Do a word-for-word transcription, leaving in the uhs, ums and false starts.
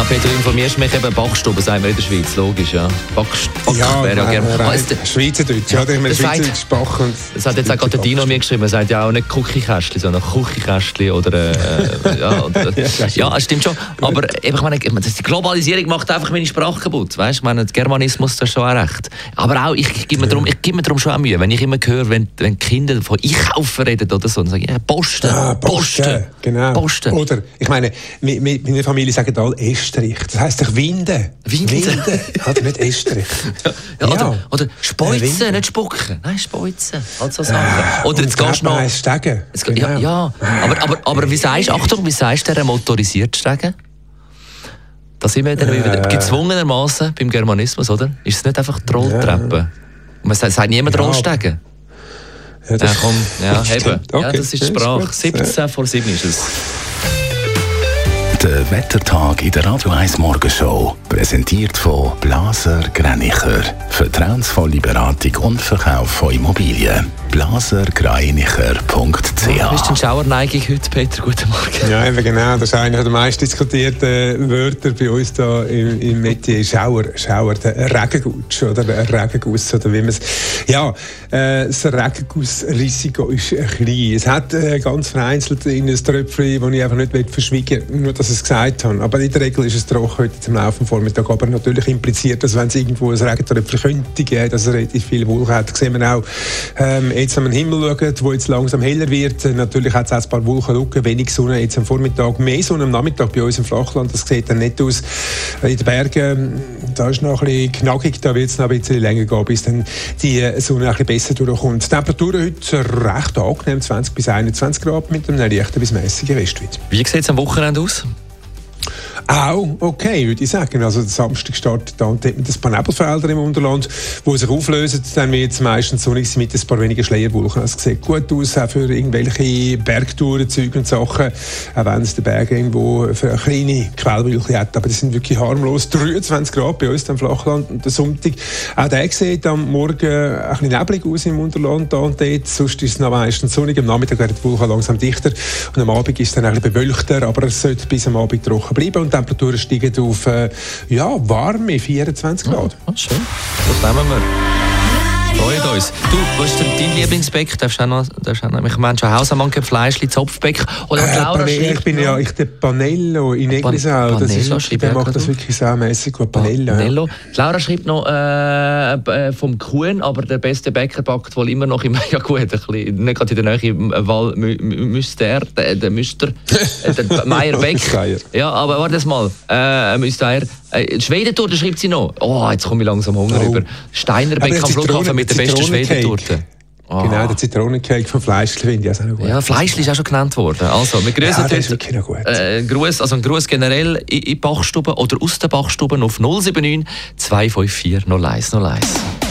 Peter, du informierst mich eben, Backstube sagen wir in der Schweiz, logisch, ja. Backstube ja, wäre ja gerne. Rein, oh, Schweizerdeutsch, ja, da haben wir Schweizerdeutsch Backen. Das hat jetzt auch gerade der Dino mir geschrieben, er sagt ja auch nicht Cookie-Kästchen, sondern Küchenkästchen oder, äh, ja, oder ja, das stimmt schon. Aber ich meine, die Globalisierung macht einfach meine Sprache kaputt, weißt? Ich meine, der Germanismus, das ist schon auch recht. Aber auch, ich, ich gebe mir darum, ich gebe mir darum schon auch Mühe, wenn ich immer höre, wenn, wenn Kinder von Einkaufen reden oder so, dann sage ich, ja, Posten, ah, Posten, Posten, genau. Posten. Oder, ich meine, meine Familie sagt alle Estrich, das heisst doch Winden. Winden? Winden, halt nicht Estrich. ja, ja, oder, ja. oder Speuzen, äh, nicht spucken, nein, Speuzen, halt so Sachen. Ah, oder jetzt gehst du noch... Stegen. Jetzt, genau. Ja, ja. aber, aber, aber wie sagst du, Achtung, wie sagst du der motorisierte Stegen? Da sind wir dann äh. wieder gezwungenermaßen beim Germanismus, oder? Ist es nicht einfach die Rolltreppe? Ja. Man sagt, sagt niemand ja. Rollstegen. Ja, das, ja, komm, ja, eben. Okay. Ja, das ist die Sprache. siebzehn vor sieben ist es. Der Wettertag in der Radio eins Morgenshow. Präsentiert von Blaser Greinicher. Vertrauensvolle Beratung und Verkauf von Immobilien. blaser greinicher punkt c h. Was ist denn Schauerneigung heute, Peter? Guten Morgen. Ja, eben genau. Das ist einer der meist diskutierten Wörter bei uns hier im, im Metier. Schauer, Schauer, der Regengutsch oder der Regenguss oder wie man es... Ja, äh, das Regengussrisiko ist klein. Es hat äh, ganz vereinzelt in ein Tröpfchen, das ich einfach nicht verschwiegen will, nur dass ich es gesagt habe. Aber in der Regel ist es trocken heute zum Laufen Vormittag. Aber natürlich impliziert, dass wenn es irgendwo ein Regentröpfchen könnte geben, dass es relativ viel Wolken hat, sehen wir auch ähm, jetzt am Himmel schauen, wo jetzt langsam heller wird. Natürlich hat es auch ein paar Wolkenlücken, wenig Sonne jetzt am Vormittag, mehr Sonne am Nachmittag bei uns im Flachland. Das sieht dann nicht aus. In den Bergen, da ist noch ein bisschen knackig, da wird es noch ein bisschen länger gehen, bis dann die Sonne ein bisschen besser durchkommt. Die Temperaturen heute recht angenehm, zwanzig bis einundzwanzig Grad mit einem leichten bis mäßigen Westwind. Wie sieht es am Wochenende aus? Auch okay, würde ich sagen. Also der Samstag startet dann mit ein paar Nebelfelder im Unterland, die sich auflösen. Dann wird es meistens sonnig mit ein paar weniger Schleierwolken. Also es sieht gut aus, auch für irgendwelche Bergtouren, Zeug und Sachen. Auch wenn es den Berg irgendwo für eine kleine Quellwolke hat. Aber die sind wirklich harmlos. dreiundzwanzig Grad bei uns im Flachland. Und der Sonntag, auch der sieht am Morgen ein bisschen neblig aus im Unterland. Da und dort. Sonst ist es noch meistens sonnig. Am Nachmittag werden die Wolken langsam dichter. Und am Abend ist es dann ein bisschen bewölkter. Aber es sollte bis am Abend trocken bleiben. Und die Temperaturen steigen auf äh, ja, warme vierundzwanzig Grad. Ja, schön. Das nehmen wir. Freut uns. Du, was ist denn dein Lieblingsbäck? Darfst du auch noch, darfst du auch noch, ich meine schon Hausamann, Fleischli, Zopfbäck oder äh, Laura Panello, Ich bin ja ich, der Panello in Eglisau. Das ist, der macht das wirklich saumässig gut. Panello. Panello. Ja. Laura schreibt noch äh, vom Kuhn, aber der beste Bäcker backt wohl immer noch im, ja gut, ein bisschen, nicht gerade in der Nähe im Wall Müster, der, der Müster, der Meier Beck. Ja, aber warte mal, äh, Müster. Äh, Schwedentour, da schreibt sie noch. Oh, jetzt komme ich langsam Hunger oh. über. Steinerbeck am Flughafen mit der besten Schwedentorte. Oh. Genau, der Zitronencake vom Fleischli finde ich auch noch gut. Ja, Fleischli ist auch schon genannt worden. Also, wir grüßen ja, das ist wirklich noch gut. Äh, Gruß, also ein Gruß generell in, in Bachstube oder aus der Bachstube auf null sieben neun zwei fünf vier null eins null eins.